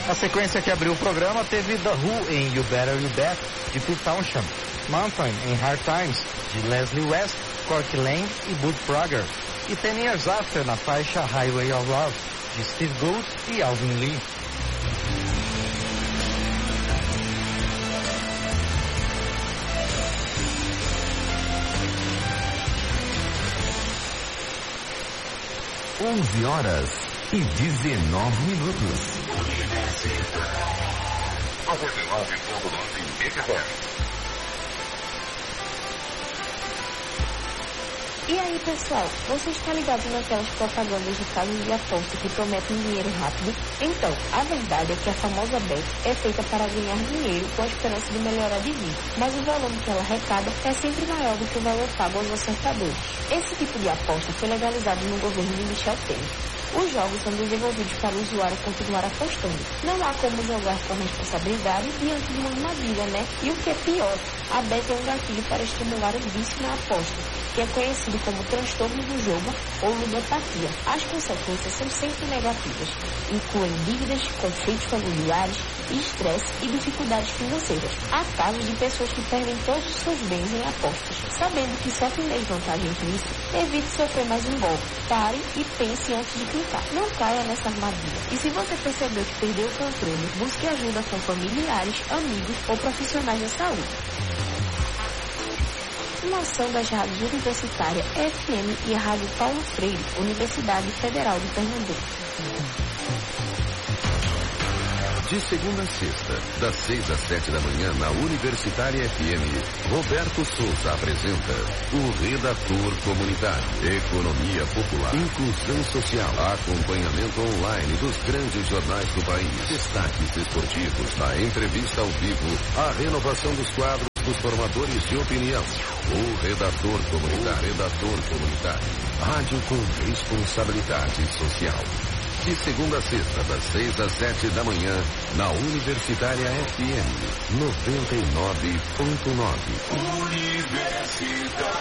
A sequência que abriu o programa teve The Who em You Better You Bet, de Pete Townshend, Mountain em Hard Times, de Leslie West, Corky Lang e Bud Prager, e 10 Years After na faixa Highway of Love, de Steve Gould e Alvin Lee. horas e 19 minutos. 99.9 MHz. E aí, pessoal, você está ligado naquelas propagandas de casas de aposta que prometem dinheiro rápido? Então, a verdade é que a famosa bet é feita para ganhar dinheiro com a esperança de melhorar de vida, mas o volume que ela arrecada é sempre maior do que o valor pago aos acertadores. Esse tipo de aposta foi legalizado no governo de Michel Temer. Os jogos são desenvolvidos para o usuário continuar apostando. Não há como jogar com responsabilidade diante de uma armadilha, né? E o que é pior, a bet é um gatilho para estimular o vício na aposta, que é conhecido como transtorno do jogo ou ludopatia. As consequências são sempre negativas, incluem dívidas, conflitos familiares, estresse e dificuldades financeiras. Há casos de pessoas que perdem todos os seus bens em apostas. Sabendo que só tem desvantagem nisso, evite sofrer mais um golpe. Pare e pense antes de clicar. Não caia nessa armadilha. E se você percebeu que perdeu o controle, busque ajuda com familiares, amigos ou profissionais da saúde. Uma ação das rádios universitárias FM e a Rádio Paulo Freire, Universidade Federal de Pernambuco. De segunda a sexta, das 6 às 7 da manhã, na Universitária FM, Roberto Souza apresenta o Redator Comunitário, Economia Popular, Inclusão Social, acompanhamento online dos grandes jornais do país, destaques esportivos, a entrevista ao vivo, a renovação dos quadros dos formadores de opinião. O Redator Comunitário, rádio com responsabilidade social. De segunda a sexta, das 6 às 7 da manhã, na Universitária FM 99.9. Universitária.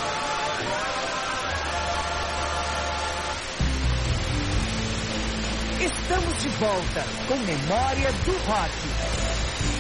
Estamos de volta com Memória do Rock.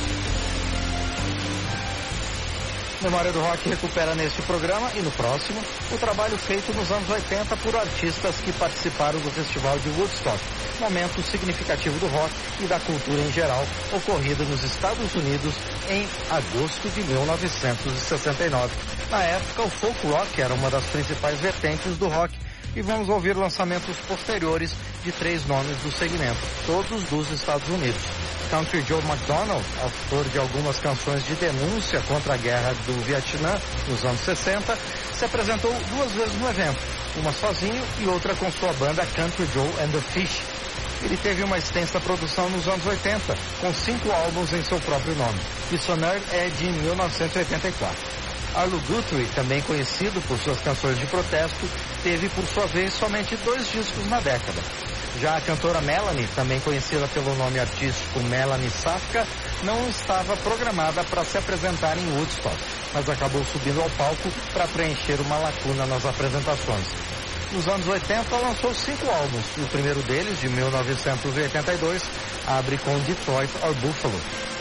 Memória do Rock recupera neste programa e no próximo o trabalho feito nos anos 80 por artistas que participaram do Festival de Woodstock, momento significativo do rock e da cultura em geral, ocorrido nos Estados Unidos em agosto de 1969. Na época, o folk rock era uma das principais vertentes do rock e vamos ouvir lançamentos posteriores de 3 nomes do segmento, todos dos Estados Unidos. Country Joe McDonald, autor de algumas canções de denúncia contra a guerra do Vietnã nos anos 60, se apresentou 2 vezes no evento, uma sozinho e outra com sua banda Country Joe and the Fish. Ele teve uma extensa produção nos anos 80, com 5 álbuns em seu próprio nome. Missionary é de 1984. Arlo Guthrie, também conhecido por suas canções de protesto, teve por sua vez somente 2 discos na década. Já a cantora Melanie, também conhecida pelo nome artístico Melanie Safka, não estava programada para se apresentar em Woodstock, mas acabou subindo ao palco para preencher uma lacuna nas apresentações. Nos anos 80 lançou 5 álbuns, e o primeiro deles, de 1982, abre com Detroit or Buffalo.